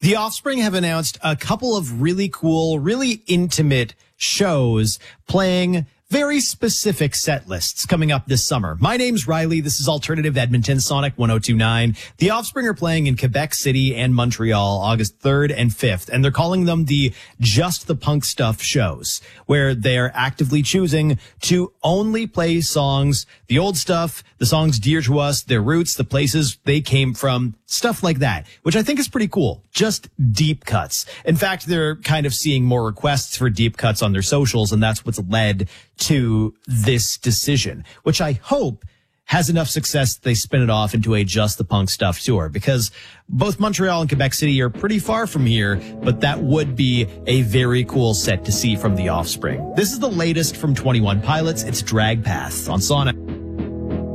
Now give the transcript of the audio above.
The Offspring have announced a couple of really cool, really intimate shows playing very specific set lists coming up this summer. My name's Riley. This is Alternative Edmonton, Sonic 1029. The Offspring are playing in Quebec City and Montreal August 3rd and 5th, and they're calling them the Just the Punk Stuff shows, where they're actively choosing to only play songs, the old stuff, the songs dear to us, their roots, the places they came from, stuff like that, which I think is pretty cool. Just deep cuts. In fact, they're kind of seeing more requests for deep cuts on their socials, and that's what's led to this decision, which I hope has enough success that they spin it off into a Just the Punk Stuff tour, because both Montreal and Quebec City are pretty far from here, but that would be a very cool set to see from The Offspring. This is the latest from 21 Pilots. It's Drag Path on Sonic.